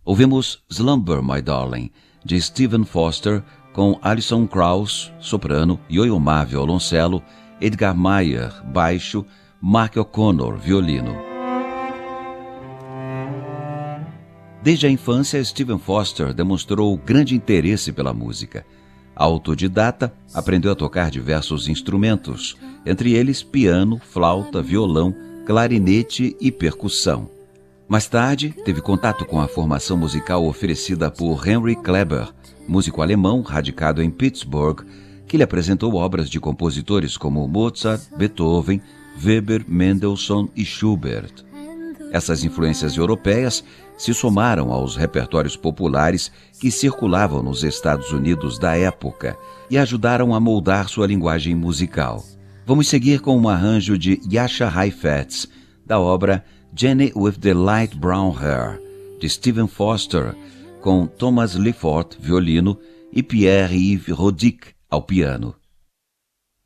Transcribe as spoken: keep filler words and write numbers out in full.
Ouvimos Slumber, My Darling, de Stephen Foster, com Alison Krauss, soprano, Yo-Yo Ma, violoncelo, Edgar Meyer, baixo, Mark O'Connor, violino. Desde a infância, Stephen Foster demonstrou grande interesse pela música. Autodidata, aprendeu a tocar diversos instrumentos, entre eles piano, flauta, violão, clarinete e percussão. Mais tarde, teve contato com a formação musical oferecida por Henry Kleber, músico alemão radicado em Pittsburgh, que lhe apresentou obras de compositores como Mozart, Beethoven, Weber, Mendelssohn e Schubert. Essas influências europeias se somaram aos repertórios populares que circulavam nos Estados Unidos da época e ajudaram a moldar sua linguagem musical. Vamos seguir com um arranjo de Jascha Heifetz, da obra Jenny with the Light Brown Hair, de Stephen Foster, com Thomas Leaforth, violino, e Pierre-Yves Rodic, ao piano.